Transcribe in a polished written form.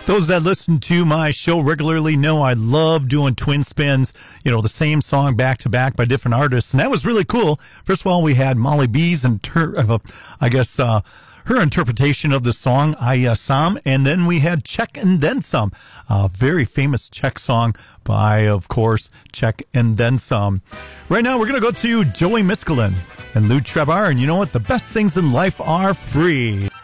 Those that listen to my show regularly know I love doing twin spins, the same song back to back by different artists. And that was really cool. First of all, we had Molly B's her interpretation of the song, I Some. And then we had Czech and Then Some, a very famous Czech song by, of course, Czech and Then Some. Right now, we're going to go to Joey Miskulin and Lou Trebar. And you know what? The best things in life are free.